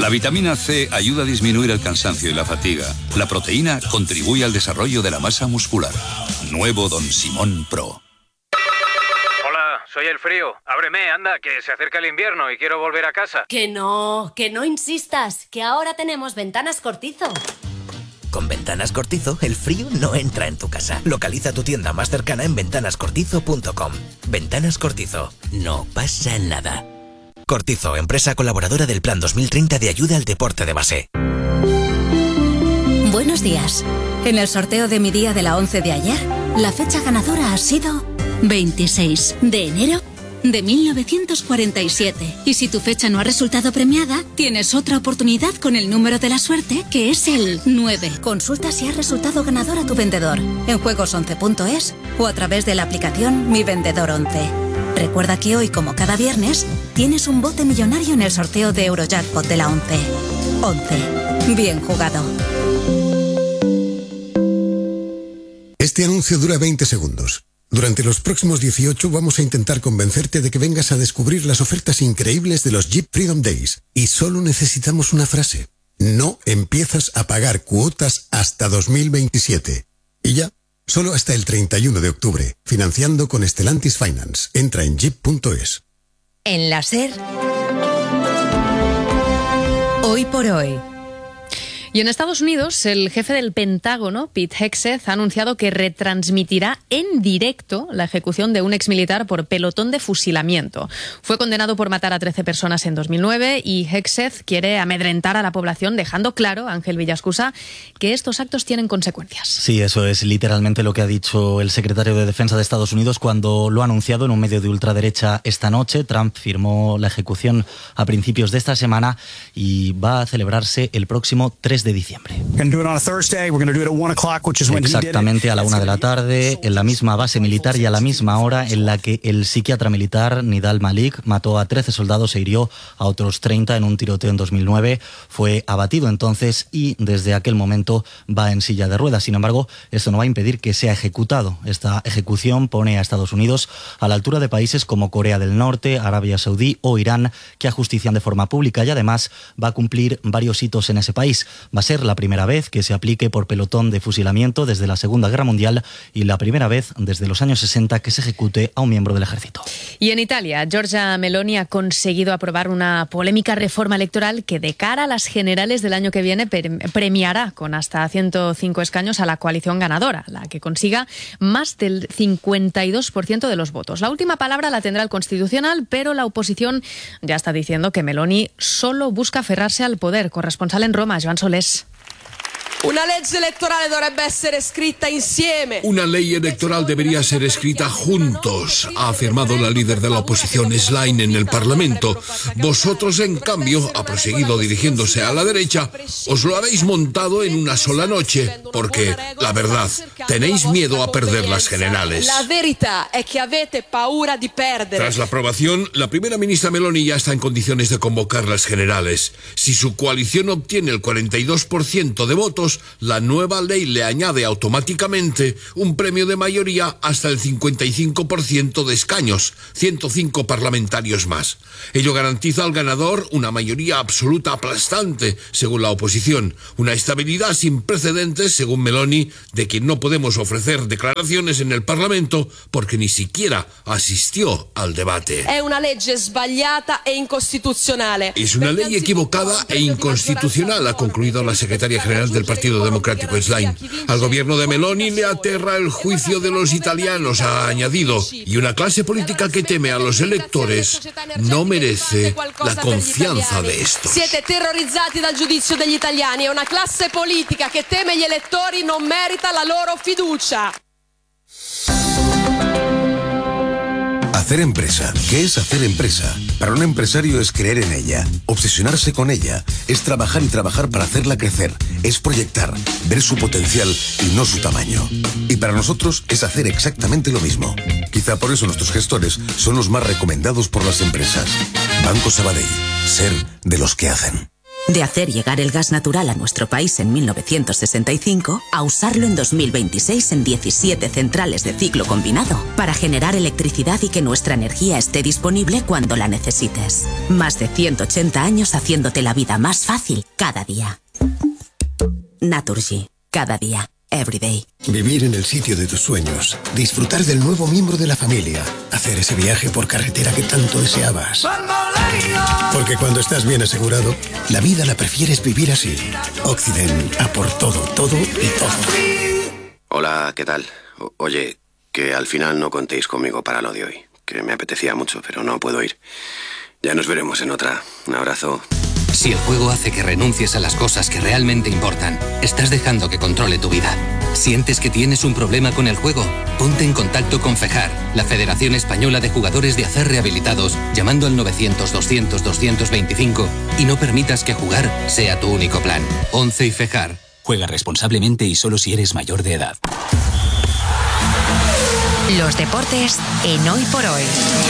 La vitamina C ayuda a disminuir el cansancio y la fatiga. La proteína contribuye al desarrollo de la masa muscular. Nuevo Don Simón Pro. Hola, soy el frío. Ábreme, anda, que se acerca el invierno y quiero volver a casa. Que no insistas, que ahora tenemos Ventanas Cortizo. Con Ventanas Cortizo, el frío no entra en tu casa. Localiza tu tienda más cercana en ventanascortizo.com. Ventanas Cortizo. No pasa nada. Cortizo, empresa colaboradora del Plan 2030 de ayuda al deporte de base. Buenos días. En el sorteo de mi día de la 11 de ayer, la fecha ganadora ha sido 26 de enero de 1947. Y si tu fecha no ha resultado premiada, tienes otra oportunidad con el número de la suerte, que es el 9. Consulta si ha resultado ganador a tu vendedor en juegos11.es o a través de la aplicación Mi Vendedor 11. Recuerda que hoy, como cada viernes, tienes un bote millonario en el sorteo de Eurojackpot de la 11. 11. Bien jugado. Este anuncio dura 20 segundos. Durante los próximos 18 vamos a intentar convencerte de que vengas a descubrir las ofertas increíbles de los Jeep Freedom Days. Y solo necesitamos una frase. No empiezas a pagar cuotas hasta 2027. Y ya, solo hasta el 31 de octubre. Financiando con Stellantis Finance. Entra en jeep.es. En la SER, hoy por hoy. Y en Estados Unidos, el jefe del Pentágono, Pete Hegseth, ha anunciado que retransmitirá en directo la ejecución de un exmilitar por pelotón de fusilamiento. Fue condenado por matar a 13 personas en 2009 y Hegseth quiere amedrentar a la población, dejando claro, Ángel Villascusa, que estos actos tienen consecuencias. Sí, eso es literalmente lo que ha dicho el secretario de Defensa de Estados Unidos cuando lo ha anunciado en un medio de ultraderecha esta noche. Trump firmó la ejecución a principios de esta semana y va a celebrarse el próximo 3 de diciembre. Exactamente a la 1 de la tarde, en la misma base militar y a la misma hora en la que el psiquiatra militar Nidal Malik mató a 13 soldados e hirió a otros 30 en un tiroteo en 2009. Fue abatido entonces y desde aquel momento va en silla de ruedas. Sin embargo, esto no va a impedir que sea ejecutado. Esta ejecución pone a Estados Unidos a la altura de países como Corea del Norte, Arabia Saudí o Irán, que ajustician de forma pública y además va a cumplir varios hitos en ese país. Va a ser la primera vez que se aplique por pelotón de fusilamiento desde la Segunda Guerra Mundial y la primera vez desde los años 60 que se ejecute a un miembro del ejército. Y en Italia, Giorgia Meloni ha conseguido aprobar una polémica reforma electoral que de cara a las generales del año que viene premiará con hasta 105 escaños a la coalición ganadora, la que consiga más del 52% de los votos. La última palabra la tendrá el Constitucional, pero la oposición ya está diciendo que Meloni solo busca aferrarse al poder. Corresponsal en Roma, Joan Solés. Una legge elettorale dovrebbe essere scritta insieme. Una ley electoral debería ser escrita juntos, ha afirmado la líder de la oposición Schlein en el Parlamento. Vosotros, en cambio, ha proseguido dirigiéndose a la derecha, os lo habéis montado en una sola noche, porque, la verdad, tenéis miedo a perder las generales. La verità è che avete paura di perdere. Tras la aprobación, la primera ministra Meloni ya está en condiciones de convocar las generales. Si su coalición obtiene el 42% de votos, la nueva ley le añade automáticamente un premio de mayoría hasta el 55% de escaños, 105 parlamentarios más. Ello garantiza al ganador una mayoría absoluta aplastante, según la oposición, una estabilidad sin precedentes, según Meloni, de quien no podemos ofrecer declaraciones en el Parlamento porque ni siquiera asistió al debate. Es una legge sbagliata e incostituzionale. Es una ley equivocada e inconstitucional, ha concluido la secretaria general del Partido Democrático Schlein. Al gobierno de Meloni le aterra el juicio de los italianos, ha añadido, y una clase política que teme a los electores no merece la confianza de estos. Siete terrorizzati dal giudizio degli italiani e una classe politica che teme gli elettori non merita la loro fiducia. Hacer empresa. ¿Qué es hacer empresa? Para un empresario es creer en ella, obsesionarse con ella, es trabajar y trabajar para hacerla crecer, es proyectar, ver su potencial y no su tamaño. Y para nosotros es hacer exactamente lo mismo. Quizá por eso nuestros gestores son los más recomendados por las empresas. Banco Sabadell. Ser de los que hacen. De hacer llegar el gas natural a nuestro país en 1965 a usarlo en 2026 en 17 centrales de ciclo combinado para generar electricidad y que nuestra energía esté disponible cuando la necesites. Más de 180 años haciéndote la vida más fácil cada día. Naturgy. Cada día. Everyday. Vivir en el sitio de tus sueños, disfrutar del nuevo miembro de la familia, hacer ese viaje por carretera que tanto deseabas. Porque cuando estás bien asegurado, la vida la prefieres vivir así. Occident, a por todo, todo y todo. Hola, ¿qué tal? Oye, que al final no contéis conmigo para lo de hoy, que me apetecía mucho, pero no puedo ir. Ya nos veremos en otra. Un abrazo. Si el juego hace que renuncies a las cosas que realmente importan, estás dejando que controle tu vida. ¿Sientes que tienes un problema con el juego? Ponte en contacto con FEJAR, la Federación Española de Jugadores de Acer Rehabilitados, llamando al 900-200-225 y no permitas que jugar sea tu único plan. 11 y FEJAR. Juega responsablemente y solo si eres mayor de edad. Los deportes en Hoy por Hoy.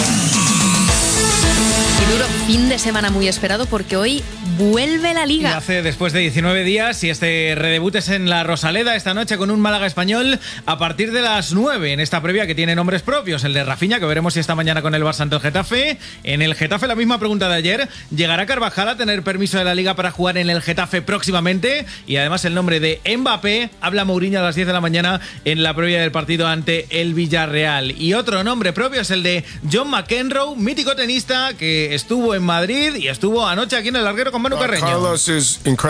Y duro fin de semana muy esperado porque hoy vuelve la Liga. Y hace después de 19 días y este redebut es en la Rosaleda esta noche con un Málaga Español a partir de las 9 en esta previa que tiene nombres propios. El de Rafinha, que veremos si esta mañana con el Barça ante el Getafe. En el Getafe la misma pregunta de ayer. ¿Llegará Carvajal a tener permiso de la Liga para jugar en el Getafe próximamente? Y además el nombre de Mbappé. Habla Mourinho a las 10 de la mañana en la previa del partido ante el Villarreal. Y otro nombre propio es el de John McEnroe, mítico tenista que estuvo en Madrid y estuvo anoche aquí en el Larguero con Manu Carreño. Carlos es un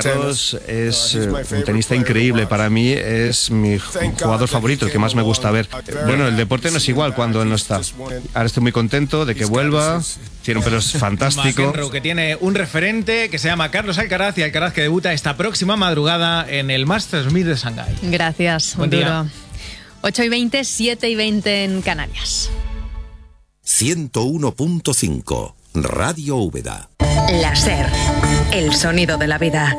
tenista increíble. Para mí es mi jugador favorito, el que más me gusta ver. Bueno, el deporte no es igual cuando él no está. Ahora estoy muy contento de que vuelva. Tiene un pelo fantástico. McEnroe, que tiene un referente que se llama Carlos Alcaraz, y Alcaraz que debuta esta próxima madrugada en el Masters 1000 de Shanghái. Gracias. Buen día. 8:20, 7:20 en Canarias. 101.5 Radio Úbeda. La SER, el sonido de la vida.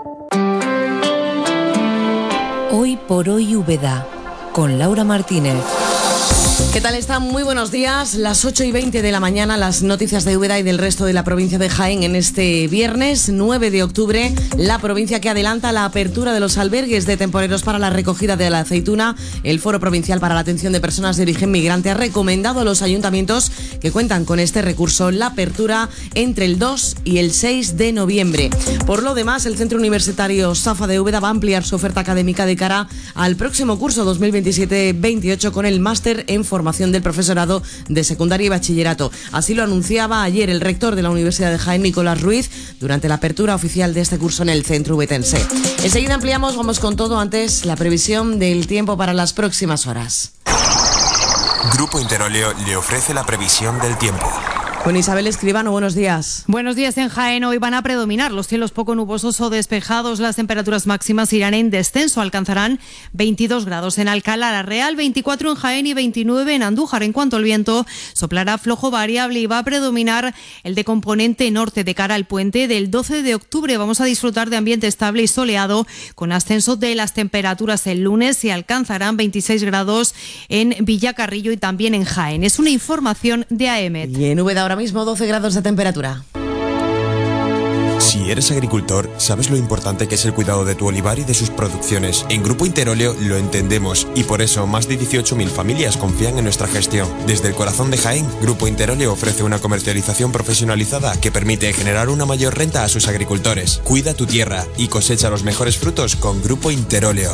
Hoy por Hoy Úbeda, con Laura Martínez. ¿Qué tal están? Muy buenos días. Las 8:20 de la mañana, las noticias de Úbeda y del resto de la provincia de Jaén en este viernes 9 de octubre. La provincia que adelanta la apertura de los albergues de temporeros para la recogida de la aceituna. El Foro Provincial para la Atención de Personas de Origen Migrante ha recomendado a los ayuntamientos que cuentan con este recurso la apertura entre el 2 y el 6 de noviembre. Por lo demás, el Centro Universitario SAFA de Úbeda va a ampliar su oferta académica de cara al próximo curso 2027-28 con el máster en formación del profesorado de secundaria y bachillerato. Así lo anunciaba ayer el rector de la Universidad de Jaén, Nicolás Ruiz, durante la apertura oficial de este curso en el centro ubetense. Enseguida ampliamos, vamos con todo. Antes, la previsión del tiempo para las próximas horas. Grupo Interoleo le ofrece la previsión del tiempo. Con Isabel Escribano, buenos días. Buenos días. En Jaén hoy van a predominar los cielos poco nubosos o despejados. Las temperaturas máximas irán en descenso, alcanzarán 22 grados en Alcalá la Real, 24 en Jaén y 29 en Andújar. En cuanto al viento, soplará flojo variable y va a predominar el de componente norte de cara al puente del 12 de octubre. Vamos a disfrutar de ambiente estable y soleado con ascenso de las temperaturas el lunes y alcanzarán 26 grados en Villacarrillo y también en Jaén. Es una información de AEMET. Y en Úbeda ahora mismo 12 grados de temperatura. Si eres agricultor, sabes lo importante que es el cuidado de tu olivar y de sus producciones. En Grupo Interoleo lo entendemos y por eso más de 18.000 familias confían en nuestra gestión. Desde el corazón de Jaén, Grupo Interoleo ofrece una comercialización profesionalizada que permite generar una mayor renta a sus agricultores. Cuida tu tierra y cosecha los mejores frutos con Grupo Interoleo.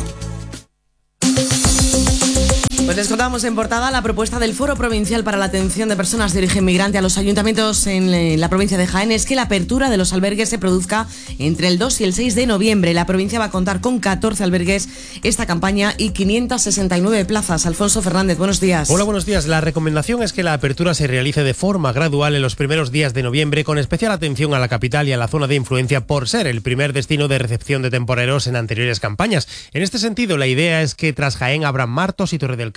Pues les contábamos en portada la propuesta del Foro Provincial para la Atención de Personas de Origen Migrante a los ayuntamientos en la provincia de Jaén es que la apertura de los albergues se produzca entre el 2 y el 6 de noviembre. La provincia va a contar con 14 albergues esta campaña y 569 plazas. Alfonso Fernández, buenos días. Hola, buenos días. La recomendación es que la apertura se realice de forma gradual en los primeros días de noviembre, con especial atención a la capital y a la zona de influencia por ser el primer destino de recepción de temporeros en anteriores campañas. En este sentido, la idea es que tras Jaén abran Martos y Torre del Campo,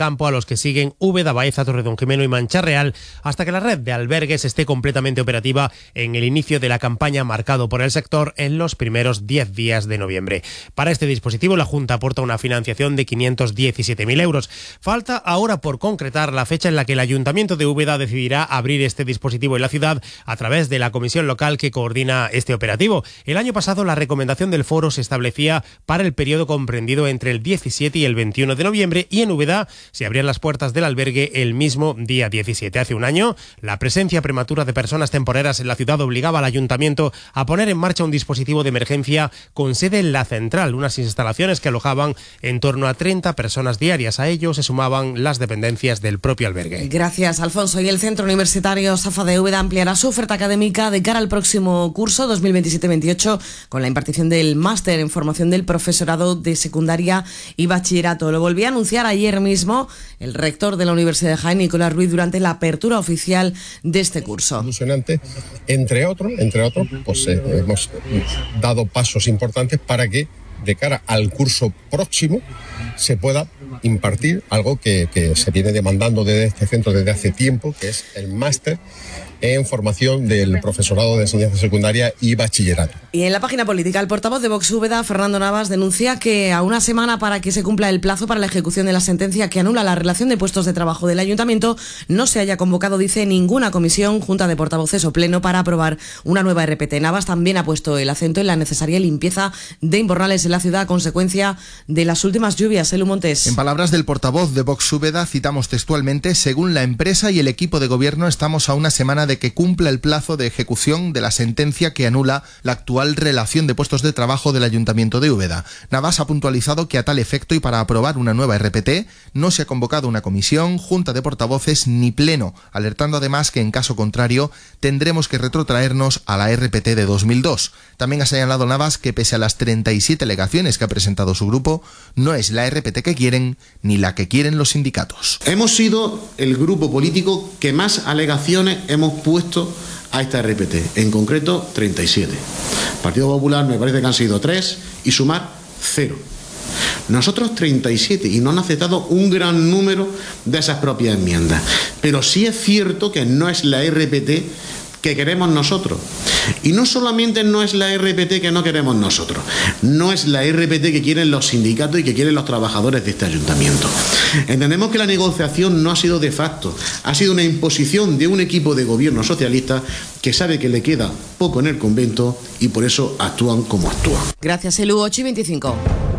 campo a los que siguen Úbeda, Baeza, Torredonjimeno y Mancha Real, hasta que la red de albergues esté completamente operativa en el inicio de la campaña marcado por el sector en los primeros 10 días de noviembre. Para este dispositivo, la Junta aporta una financiación de 517.000 euros. Falta ahora por concretar la fecha en la que el Ayuntamiento de Úbeda decidirá abrir este dispositivo en la ciudad a través de la comisión local que coordina este operativo. El año pasado la recomendación del foro se establecía para el periodo comprendido entre el 17 y el 21 de noviembre y en Úbeda se abrían las puertas del albergue el mismo día 17. Hace un año, la presencia prematura de personas temporeras en la ciudad obligaba al Ayuntamiento a poner en marcha un dispositivo de emergencia con sede en la central, unas instalaciones que alojaban en torno a 30 personas diarias. A ello se sumaban las dependencias del propio albergue. Gracias, Alfonso. Y el Centro Universitario Safa de Úbeda ampliará su oferta académica de cara al próximo curso 2027-28 con la impartición del máster en formación del profesorado de secundaria y bachillerato. Lo volvió a anunciar ayer mismo el rector de la Universidad de Jaén, Nicolás Ruiz, durante la apertura oficial de este curso. Ilusionante, entre otros, pues hemos dado pasos importantes para que de cara al curso próximo se pueda impartir algo que se viene demandando desde este centro desde hace tiempo, que es el máster en formación del profesorado de enseñanza secundaria y bachillerato. Y en la página política, el portavoz de Vox Úbeda, Fernando Navas, denuncia que a una semana para que se cumpla el plazo para la ejecución de la sentencia que anula la relación de puestos de trabajo del Ayuntamiento, no se haya convocado, dice, ninguna comisión, junta de portavoces o pleno para aprobar una nueva RPT. Navas también ha puesto el acento en la necesaria limpieza de invernales en la ciudad a consecuencia de las últimas lluvias. Elu Montes. En palabras del portavoz de Vox Úbeda, citamos textualmente: según la empresa y el equipo de gobierno, estamos a una semana de que cumpla el plazo de ejecución de la sentencia que anula la actual relación de puestos de trabajo del Ayuntamiento de Úbeda. Navas ha puntualizado que a tal efecto y para aprobar una nueva RPT no se ha convocado una comisión, junta de portavoces ni pleno, alertando además que en caso contrario tendremos que retrotraernos a la RPT de 2002. También ha señalado Navas que pese a las 37 alegaciones que ha presentado su grupo, no es la RPT que quieren ni la que quieren los sindicatos. Hemos sido el grupo político que más alegaciones hemos puesto a esta RPT, en concreto 37. Partido Popular me parece que han sido 3 y Sumar 0. Nosotros 37 y no han aceptado un gran número de esas propias enmiendas. Pero sí es cierto que no es la RPT que queremos nosotros. Y no solamente no es la RPT que no queremos nosotros, no es la RPT que quieren los sindicatos y que quieren los trabajadores de este ayuntamiento. Entendemos que la negociación no ha sido de facto, ha sido una imposición de un equipo de gobierno socialista que sabe que le queda poco en el convento y por eso actúan como actúan. Gracias, Elu. 8:25.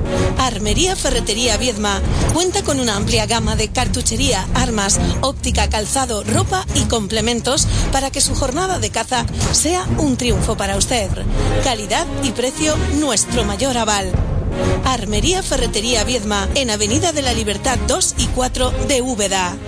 Armería Ferretería Viedma cuenta con una amplia gama de cartuchería, armas, óptica, calzado, ropa y complementos para que su jornada de caza sea un triunfo para usted. Calidad y precio, nuestro mayor aval. Armería Ferretería Viedma, en Avenida de la Libertad 2 y 4 de Úbeda.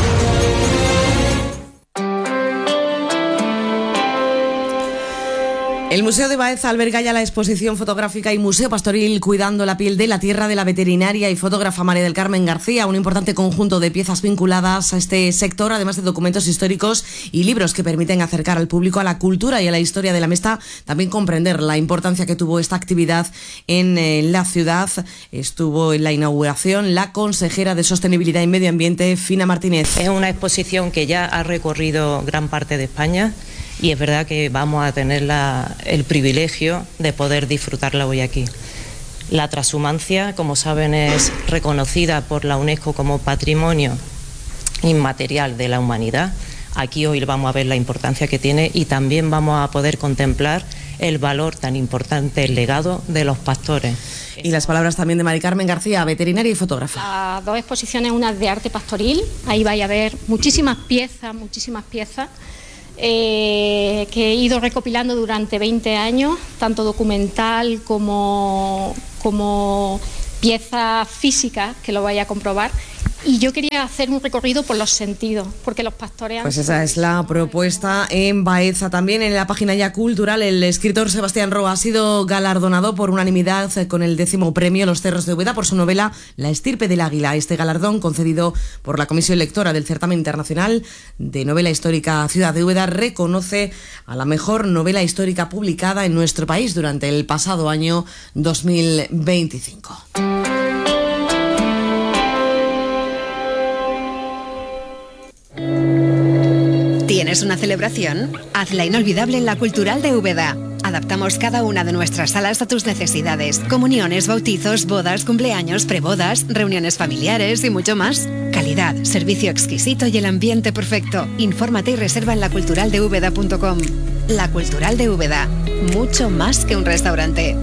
El Museo de Baeza alberga ya la exposición fotográfica y Museo Pastoril Cuidando la piel de la tierra de la veterinaria y fotógrafa María del Carmen García, un importante conjunto de piezas vinculadas a este sector, además de documentos históricos y libros que permiten acercar al público a la cultura y a la historia de la Mesta, también comprender la importancia que tuvo esta actividad en la ciudad. Estuvo en la inauguración la consejera de Sostenibilidad y Medio Ambiente, Fina Martínez. Es una exposición que ya ha recorrido gran parte de España. Y es verdad que vamos a tener el privilegio de poder disfrutarla hoy aquí. La transhumancia, como saben, es reconocida por la UNESCO como Patrimonio Inmaterial de la Humanidad. Aquí hoy vamos a ver la importancia que tiene y también vamos a poder contemplar el valor tan importante, el legado de los pastores. Y las palabras también de María Carmen García, veterinaria y fotógrafa. Las dos exposiciones, una de arte pastoril, ahí vais a ver muchísimas piezas que he ido recopilando durante 20 años, tanto documental como piezas físicas, que lo vais a comprobar. Y yo quería hacer un recorrido por los sentidos, porque los pastores... Pues esa es la propuesta en Baeza. También en la página ya cultural, el escritor Sebastián Roa ha sido galardonado por unanimidad con el 10º premio Los Cerros de Úbeda por su novela La estirpe del águila. Este galardón, concedido por la Comisión Lectora del Certamen Internacional de Novela Histórica Ciudad de Úbeda, reconoce a la mejor novela histórica publicada en nuestro país durante el pasado año 2025. ¿Tienes una celebración? Hazla inolvidable en la Cultural de Úbeda. Adaptamos cada una de nuestras salas a tus necesidades. Comuniones, bautizos, bodas, cumpleaños, prebodas, reuniones familiares y mucho más. Calidad, servicio exquisito y el ambiente perfecto. Infórmate y reserva en laculturaldeúbeda.com. La Cultural de Úbeda. Mucho más que un restaurante.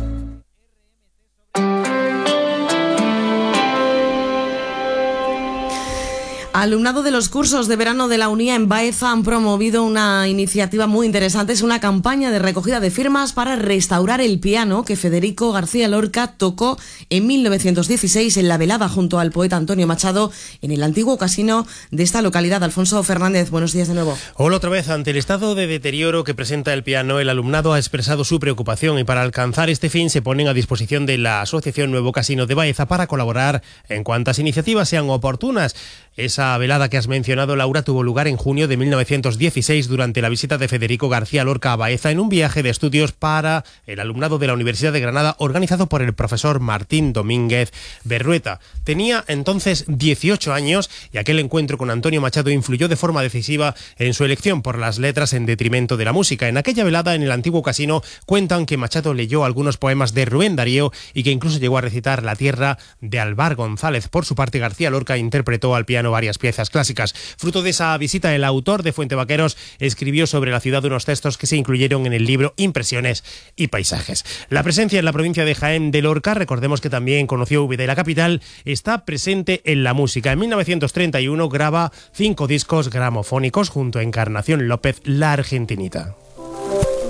Alumnado de los cursos de verano de la UNIA en Baeza han promovido una iniciativa muy interesante. Es una campaña de recogida de firmas para restaurar el piano que Federico García Lorca tocó en 1916 en la velada junto al poeta Antonio Machado en el antiguo casino de esta localidad. Alfonso Fernández, buenos días de nuevo. Hola otra vez. Ante el estado de deterioro que presenta el piano, el alumnado ha expresado su preocupación y para alcanzar este fin se ponen a disposición de la Asociación Nuevo Casino de Baeza para colaborar en cuantas iniciativas sean oportunas. Esa velada que has mencionado, Laura, tuvo lugar en junio de 1916 durante la visita de Federico García Lorca a Baeza en un viaje de estudios para el alumnado de la Universidad de Granada organizado por el profesor Martín Domínguez Berrueta. Tenía entonces 18 años y aquel encuentro con Antonio Machado influyó de forma decisiva en su elección por las letras en detrimento de la música. En aquella velada en el antiguo casino cuentan que Machado leyó algunos poemas de Rubén Darío y que incluso llegó a recitar La tierra de Alvar González. Por su parte, García Lorca interpretó al piano varias piezas clásicas. Fruto de esa visita, el autor de Fuente Vaqueros escribió sobre la ciudad unos textos que se incluyeron en el libro Impresiones y Paisajes. La presencia en la provincia de Jaén de Lorca, recordemos que también conoció Úbeda y la capital, está presente en la música. En 1931 graba 5 discos gramofónicos junto a Encarnación López, la argentinita.